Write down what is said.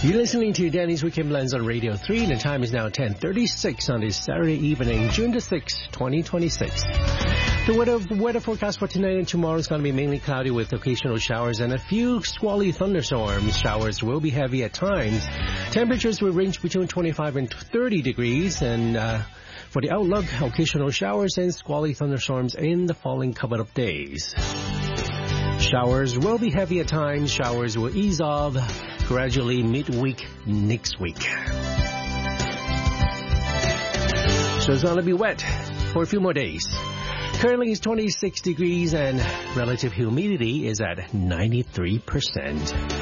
You're listening to Danny's Weekend Blends on Radio 3. The time is now 10:36 on this Saturday evening, June the 6th, 2026. The weather forecast for tonight and tomorrow is going to be mainly cloudy with occasional showers and a few squally thunderstorms. Showers will be heavy at times. Temperatures will range between 25 and 30 degrees. And for the outlook, occasional showers and squally thunderstorms in the following couple of days. Showers will be heavy at times. Showers will ease off gradually midweek next week. So it's going to be wet for a few more days. Currently it's 26 degrees and relative humidity is at 93%.